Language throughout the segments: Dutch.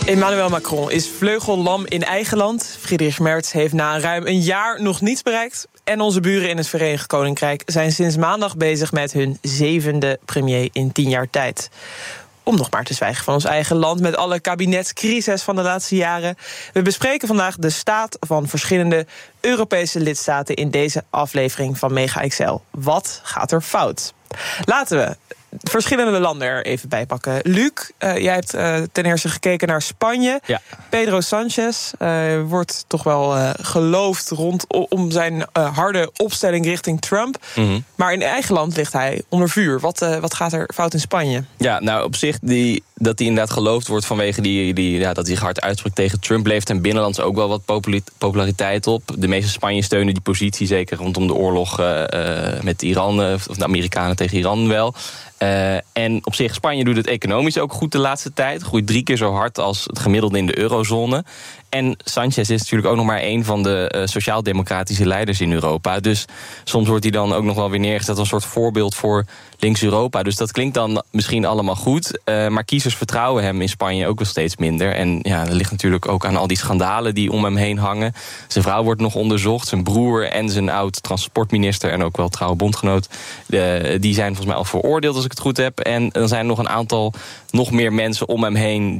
Emmanuel Macron is vleugellam in eigen land. Friedrich Merz heeft na ruim een jaar nog niets bereikt. En onze buren in het Verenigd Koninkrijk zijn sinds maandag bezig met hun 7e premier in 10 jaar tijd. Om nog maar te zwijgen van ons eigen land met alle kabinetscrises van de laatste jaren. We bespreken vandaag de staat van verschillende Europese lidstaten in deze aflevering van Mega XL. Wat gaat er fout? Laten we verschillende landen er even bij pakken. Luc, jij hebt ten eerste gekeken naar Spanje. Ja. Pedro Sánchez wordt toch wel geloofd rondom zijn harde opstelling richting Trump. Mm-hmm. Maar in eigen land ligt hij onder vuur. Wat gaat er fout in Spanje? Ja, nou op zich dat hij inderdaad geloofd wordt vanwege dat hij hard uitspreekt tegen Trump, levert hem binnenlands ook wel wat populariteit op. De meeste Spanje steunen die positie, zeker rondom de oorlog met Iran, of de Amerikanen tegen Iran wel. En op zich, Spanje doet het economisch ook goed de laatste tijd. Groeit 3 keer zo hard als het gemiddelde in de eurozone. En Sánchez is natuurlijk ook nog maar een van de sociaal-democratische leiders in Europa. Dus soms wordt hij dan ook nog wel weer neergezet als een soort voorbeeld voor links-Europa. Dus dat klinkt dan misschien allemaal goed. Maar kiezers vertrouwen hem in Spanje ook wel steeds minder. En ja, dat ligt natuurlijk ook aan al die schandalen die om hem heen hangen. Zijn vrouw wordt nog onderzocht. Zijn broer en zijn oud-transportminister en ook wel trouwe bondgenoot, die zijn volgens mij al veroordeeld, als ik het goed heb. En er zijn nog een aantal, nog meer mensen om hem heen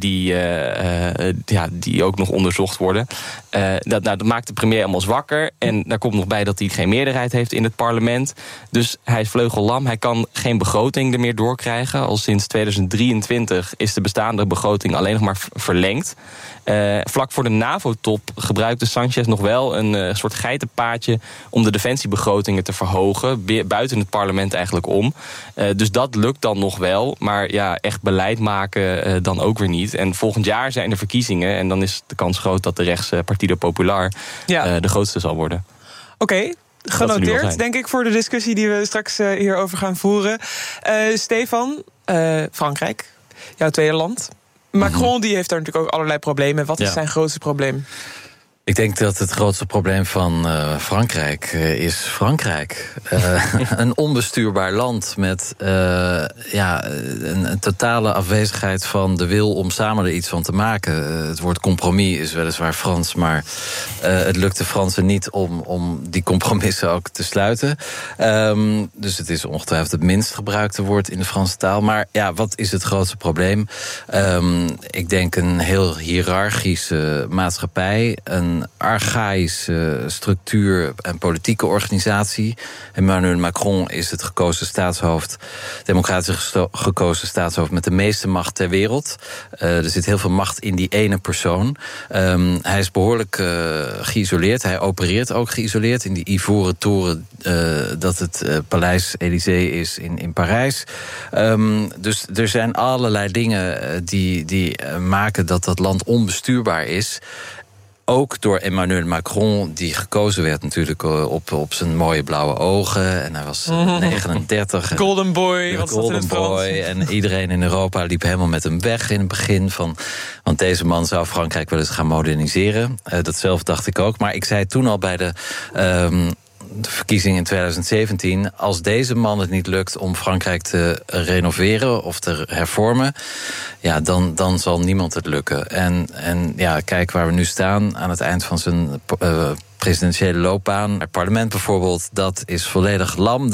die ook nog onderzocht worden. Dat maakt de premier allemaal zwakker. En daar komt nog bij dat hij geen meerderheid heeft in het parlement. Dus hij is vleugellam. Hij kan geen begroting er meer doorkrijgen. Al sinds 2023 is de bestaande begroting alleen nog maar verlengd. Vlak voor de NAVO-top gebruikte Sánchez nog wel een soort geitenpaadje om de defensiebegrotingen te verhogen. Buiten het parlement eigenlijk om. Dus dat lukt dan nog wel. Maar ja, echt beleid maken dan ook weer niet. En volgend jaar zijn er verkiezingen. En dan is de kans groot dat de rechtse Partido Popular de grootste zal worden. Oké. Genoteerd, denk ik, voor de discussie die we straks hierover gaan voeren. Stefan, Frankrijk, jouw tweede land. Macron die heeft daar natuurlijk ook allerlei problemen. Wat is zijn grootste probleem? Ik denk dat het grootste probleem van Frankrijk is Frankrijk. Een onbestuurbaar land met een totale afwezigheid van de wil om samen er iets van te maken. Het woord compromis is weliswaar Frans, maar het lukt de Fransen niet om die compromissen ook te sluiten. Dus het is ongetwijfeld het minst gebruikte woord in de Franse taal. Maar ja, wat is het grootste probleem? Ik denk een heel hiërarchische maatschappij, een archaïsche structuur en politieke organisatie. Emmanuel Macron is het gekozen staatshoofd, democratisch gekozen staatshoofd met de meeste macht ter wereld. Er zit heel veel macht in die ene persoon. Hij is behoorlijk geïsoleerd. Hij opereert ook geïsoleerd in die ivoren toren dat het Paleis Élysée is in Parijs. Dus er zijn allerlei dingen die maken dat land onbestuurbaar is. Ook door Emmanuel Macron, die gekozen werd natuurlijk op zijn mooie blauwe ogen. En hij was 39. Golden boy. Golden boy. En iedereen in Europa liep helemaal met hem weg in het begin. Want deze man zou Frankrijk wel eens gaan moderniseren. Datzelfde dacht ik ook. Maar ik zei toen al bij de verkiezingen in 2017... als deze man het niet lukt om Frankrijk te renoveren of te hervormen, ja, dan zal niemand het lukken. En ja, kijk waar we nu staan aan het eind van zijn presidentiële loopbaan. Het parlement bijvoorbeeld, dat is volledig lam.